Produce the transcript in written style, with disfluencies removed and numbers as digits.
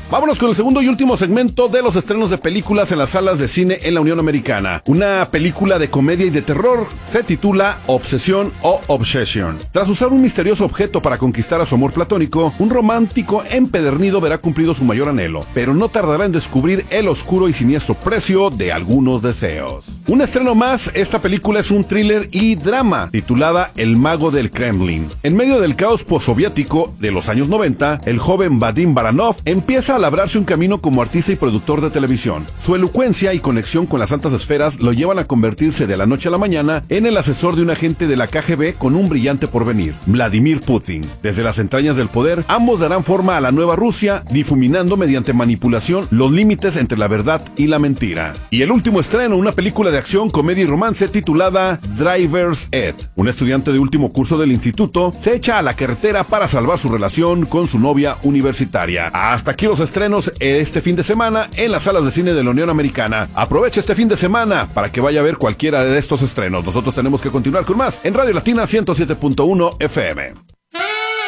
Vámonos con el segundo y último segmento de los estrenos de películas en las salas de cine en la Unión Americana. Una película de comedia y de terror se titula Obsesión o Obsession. Tras usar un misterioso objeto para conquistar a su amor platónico, un romántico empedernido verá cumplido su mayor anhelo, pero no tardará en descubrir el oscuro y siniestro precio de algunos deseos. Un estreno más, esta película es un thriller y drama titulada El mago del Kremlin. En medio del caos postsoviético de los años 90, el joven Vadim Baranov empieza a labrarse un camino como artista y productor de televisión. Su elocuencia y conexión con las altas esferas lo llevan a convertirse de la noche a la mañana en el asesor de un agente de la KGB con un brillante porvenir, Vladimir Putin. Desde las entrañas del poder, ambos darán forma a la nueva Rusia, difuminando mediante manipulación los límites entre la verdad y la mentira. Y el último estreno, una película de acción, comedia y romance titulada Driver's Ed. Un estudiante de último curso del instituto se echa a la carretera para salvar su relación con su novia universitaria. Hasta aquí los estrenos este fin de semana en las salas de cine de la Unión Americana. Aprovecha este fin de semana para que vaya a ver cualquiera de estos estrenos. Nosotros tenemos que continuar con más en Radio Latina 107.1 FM.